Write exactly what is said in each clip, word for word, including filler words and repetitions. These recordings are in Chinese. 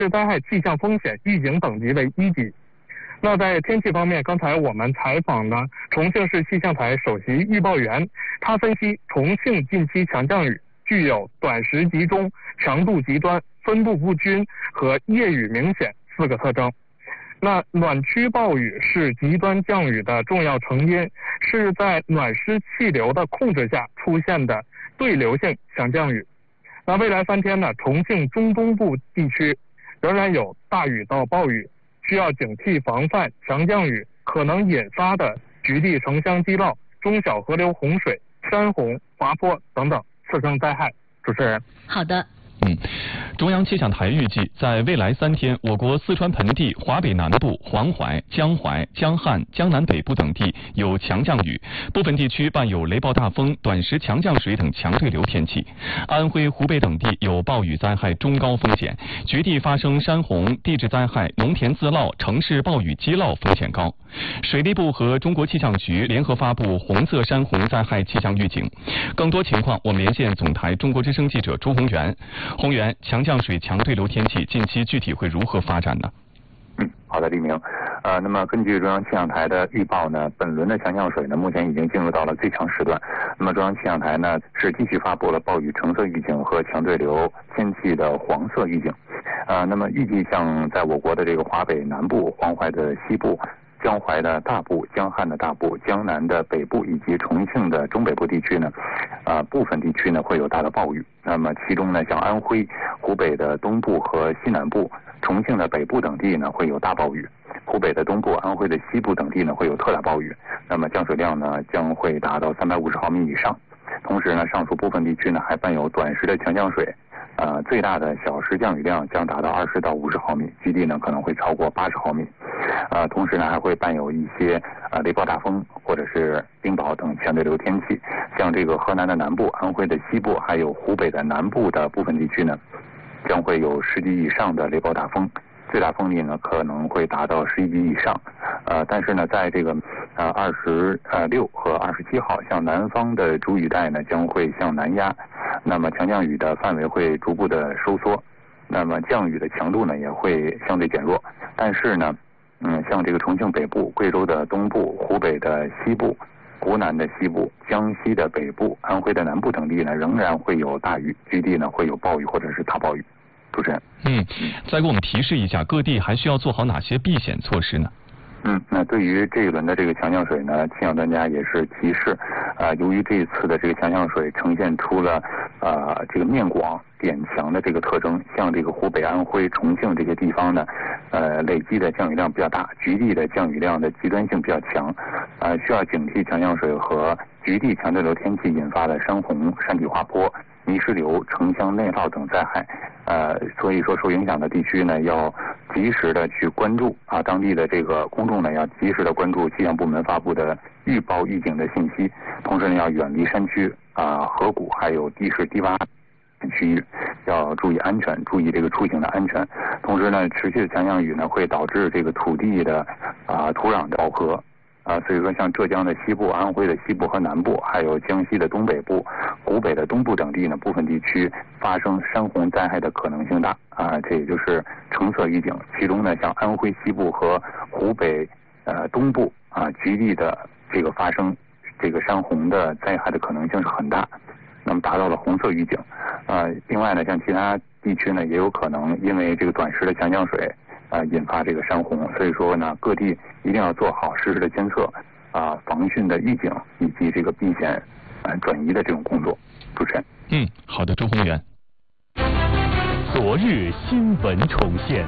市灾害气象风险预警等级为一级。那在天气方面，刚才我们采访了重庆市气象台首席预报员，他分析重庆近期强降雨具有短时集中、强度极端、分布不均和夜雨明显四个特征。那暖区暴雨是极端降雨的重要成因，是在暖湿气流的控制下出现的对流性强降雨。那未来三天呢，重庆中东部地区仍然有大雨到暴雨，需要警惕防范强降雨可能引发的局地城乡积涝、中小河流洪水、山洪、滑坡等等次生灾害。主持人， 好的。 嗯，中央气象台预计，在未来三天，我国四川盆地、华北南部、黄淮、江淮、江汉、江南北部等地有强降雨，部分地区伴有雷暴大风、短时强降水等强对流天气。安徽、湖北等地有暴雨灾害中高风险，局地发生山洪、地质灾害、农田自涝、城市暴雨积涝风险高。水利部和中国气象局联合发布红色山洪灾害气象预警。更多情况，我们连线总台中国之声记者朱宏元。宏源，强降水、强对流天气近期具体会如何发展呢？ 嗯，好的，黎明。呃，那么根据中央气象台的预报呢，本轮的强降水呢，目前已经进入到了最强时段。那么中央气象台呢，是继续发布了暴雨橙色预警和强对流天气的黄色预警。呃，那么预计像在我国的这个华北南部、黄淮的西部、江淮的大部、江汉的大部、江南的北部以及重庆的中北部地区呢，呃，部分地区呢会有大的暴雨。那么其中呢，像安徽、湖北的东部和西南部、重庆的北部等地呢会有大暴雨，湖北的东部、安徽的西部等地呢会有特大暴雨。那么降水量呢将会达到三百五十毫米以上。同时呢，上述部分地区呢还伴有短时的强降水。呃，最大的小时降雨量将达到二十到五十毫米，局地呢可能会超过八十毫米。呃，同时呢还会伴有一些呃雷暴大风或者是冰雹等强对流天气。像这个河南的南部、安徽的西部，还有湖北的南部的部分地区呢，将会有十级以上的雷暴大风，最大风力呢可能会达到十一级以上。呃，但是呢，在这个呃二十呃六和二十七号，向南方的主雨带呢将会向南压。那么强降雨的范围会逐步的收缩，那么降雨的强度呢也会相对减弱。但是呢，嗯，像这个重庆北部、贵州的东部、湖北的西部、湖南的西部、江西的北部、安徽的南部等地呢，仍然会有大雨，局地呢会有暴雨或者是大暴雨。主持人， 嗯，再给我们提示一下，各地还需要做好哪些避险措施呢？ 嗯，那对于这一轮的这个强降水呢，气象专家也是提示，呃，由于这一次的这个强降水呈现出了呃这个面广点强的这个特征，像这个湖北、安徽、重庆这些地方呢，呃，累积的降雨量比较大，局地的降雨量的极端性比较强，呃，需要警惕强降水和局地强对流天气引发的山洪、山体滑坡、泥石流、城乡内涝等灾害。呃，所以说受影响的地区呢，要及时的去关注啊，当地的这个公众呢，要及时的关注气象部门发布的预报预警的信息，同时呢，要远离山区啊、河谷还有地势低洼区域，要注意安全，注意这个出行的安全。同时呢，持续的强降雨呢，会导致这个土地的啊土壤的饱和。啊，所以说像浙江的西部、安徽的西部和南部，还有江西的东北部、湖北的东部等地呢，部分地区发生山洪灾害的可能性大啊，这也就是橙色预警。其中呢，像安徽西部和湖北呃东部啊，局地的这个发生这个山洪的灾害的可能性是很大，那么达到了红色预警。啊，另外呢，像其他地区呢，也有可能因为这个短时的强降水。啊，引发这个山洪，所以说呢，各地一定要做好实时的监测，啊，防汛的预警以及这个避险、啊转移的这种工作。主持人， 嗯，好的，周宏元。 昨日新闻重现，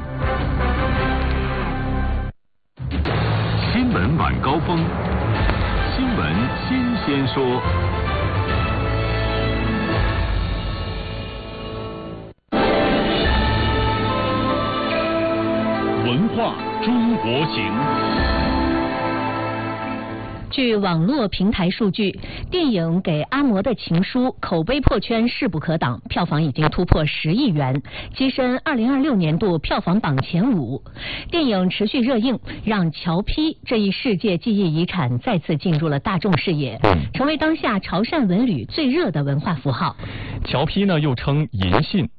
新闻晚高峰，新闻新鲜说。文化中国行。 据网络平台数据，电影《给阿嬷的情书》口碑破圈势不可挡，票房已经突破十亿元，跻身二零二六年度票房榜前五。电影持续热映，让侨批这一世界记忆遗产再次进入了大众视野，成为当下潮汕文旅最热的文化符号。 侨批呢，又称银信，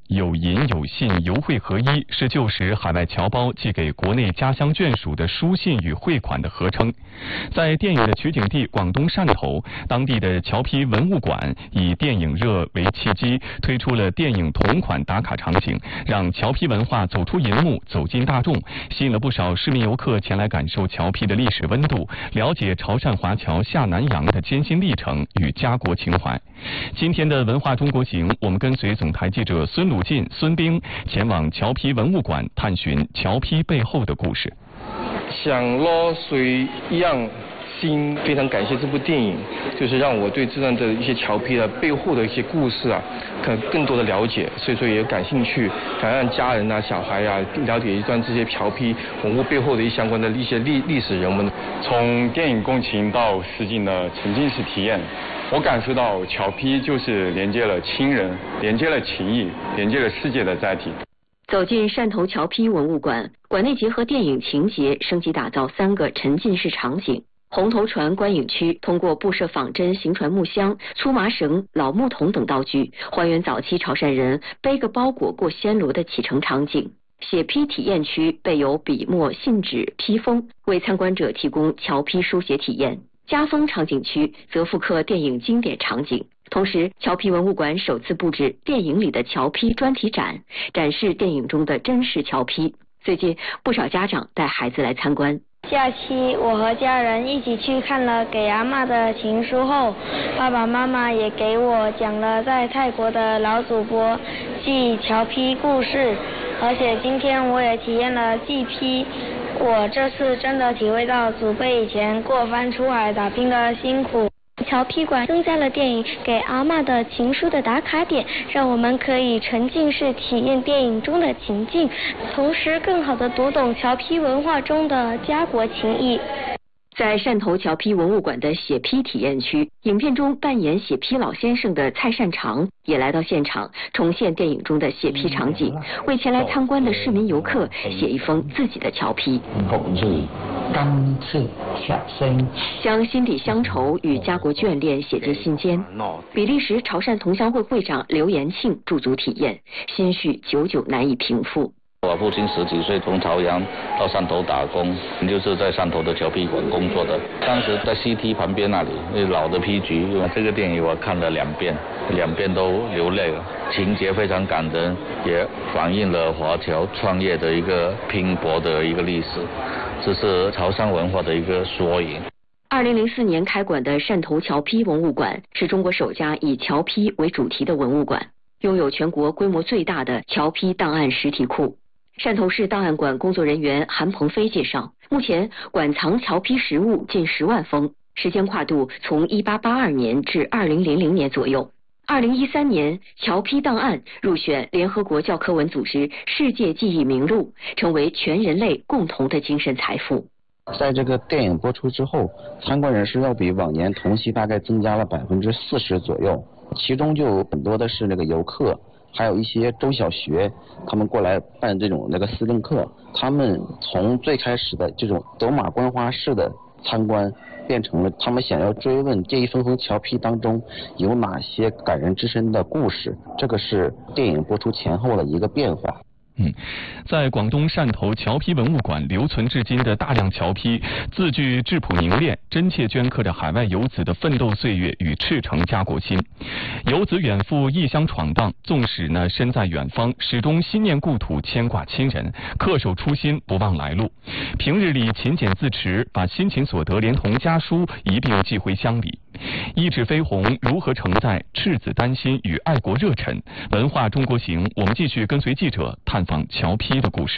有银有信，邮汇合一，是旧时海外侨胞寄给国内家乡眷属的书信与汇款的合称。在电影的取景地广东汕头，当地的侨批文物馆以电影热为契机，推出了电影同款打卡场景，让侨批文化走出银幕，走进大众，吸引了不少市民游客前来感受侨批的历史温度，了解潮汕华侨下南洋的艰辛历程与家国情怀。今天的文化中国行，我们跟随总台记者孙鲁进、孙兵前往侨批文物馆，探寻侨批背后的故事。 想落水一样心，非常感谢这部电影，就是让我对这段的一些侨批的背后的一些故事啊，可更多的了解，所以说也感兴趣，想让家人啊、小孩啊了解一段这些侨批文物背后的一相关的一些历历史人文。 从电影共情到实景的沉浸式体验，我感受到侨批就是连接了亲人，连接了情谊，连接了世界的载体。 走进汕头侨批文物馆，馆内结合电影情节，升级打造三个沉浸式场景。红头船观影区通过布设仿真行船木箱、粗麻绳、老木桶等道具，还原早期潮汕人背个包裹过暹罗的启程场景。写批体验区备有笔墨、信纸、批封，为参观者提供侨批书写体验。家风场景区则复刻电影经典场景。同时，侨批文物馆首次布置电影里的侨批专题展，展示电影中的真实侨批。最近，不少家长带孩子来参观。 假期，我和家人一起去看了《给阿嬷的情书》后，爸爸妈妈也给我讲了在泰国的老祖伯寄侨批故事，而且今天我也体验了寄批。我这次真的体会到祖辈以前过番出海打拼的辛苦。侨批馆增加了电影《给阿嬷的情书》的打卡点，让我们可以沉浸式体验电影中的情境，同时更好地读懂侨批文化中的家国情谊。在汕头侨批文物馆的写批体验区，影片中扮演写批老先生的蔡善长也来到现场，重现电影中的写批场景，为前来参观的市民游客写一封自己的侨批。 甘蔗下生， 将心底乡愁与家国眷恋写进心间。比利时潮汕同乡会会长刘延庆驻足体验，心绪久久难以平复。 我父亲十几岁从潮阳到汕头打工，就是在汕头的侨批馆工作的。当时在 C T 旁边那里，那老的批局，这个电影我看了两遍，两遍都流泪了，情节非常感人，也反映了华侨创业的一个拼搏的一个历史，这是潮汕文化的一个缩影。 二零零四年开馆的汕头侨批文物馆是中国首家以侨批为主题的文物馆，拥有全国规模最大的侨批档案实体库。汕头市档案馆工作人员韩鹏飞介绍，目前馆藏侨批实物近十万封，时间跨度从一八八二年至二零零零年左右。二零一三年，侨批档案入选联合国教科文组织世界记忆名录，成为全人类共同的精神财富。 在这个电影播出之后，参观人数要比往年同期大概增加了百分之四十左右，其中就有很多的是那个游客，还有一些中小学，他们过来办这种那个思政课，他们从最开始的这种走马观花式的参观，变成了他们想要追问这一封封侨批当中有哪些感人至深的故事，这个是电影播出前后的一个变化。 嗯，在广东汕头侨批文物馆留存至今的大量侨批，字句质朴凝练，真切镌刻着海外游子的奋斗岁月与赤诚家国心。游子远赴异乡闯荡，纵使呢身在远方，始终心念故土，牵挂亲人，恪守初心，不忘来路。平日里勤俭自持，把辛勤所得连同家书一并寄回乡里。一纸飞鸿如何承载赤子丹心与爱国热忱？文化中国行，我们继续跟随记者探访侨批的故事。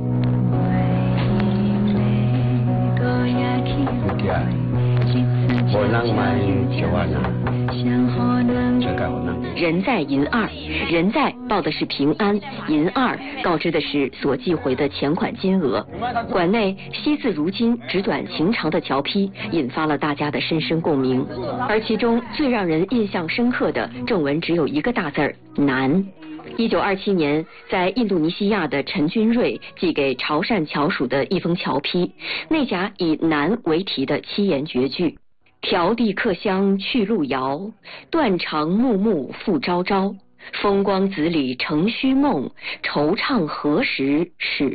人在银二，人在报的是平安，银二告知的是所寄回的钱款金额。馆内惜字如金、纸短情长的侨批引发了大家的深深共鸣，而其中最让人印象深刻的正文只有一个大字儿“难”。一九二七年，在印度尼西亚的陈君瑞寄给潮汕侨属的一封侨批，内夹以“难”为题的七言绝句：迢递客乡去路遥，断肠暮暮复朝朝。 风光子里成虚梦，惆怅何时是